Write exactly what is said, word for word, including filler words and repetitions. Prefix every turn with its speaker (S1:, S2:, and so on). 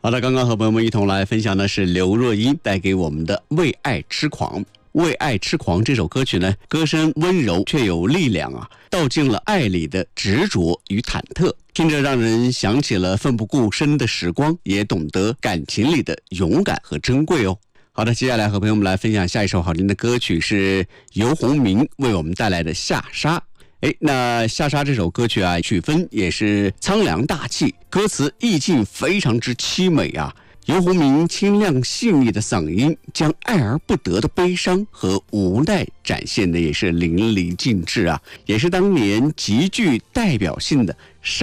S1: 好的，刚刚和朋友们一同来分享的是刘若英带给我们的《为爱痴狂》。为爱痴狂这首歌曲呢，歌声温柔却有力量啊，道尽了爱里的执着与忐忑，听着让人想起了奋不顾身的时光，也懂得感情里的勇敢和珍贵哦。好的，接下来和朋友们来分享下一首好听的歌曲，是游鸿明为我们带来的《下沙》。哎，那《下沙》这首歌曲啊，曲风也是苍凉大气，歌词意境非常之凄美啊。游鸿明清亮细腻的嗓音，将爱而不得的悲伤和无奈展现的也是淋漓尽致啊，也是当年极具代表性的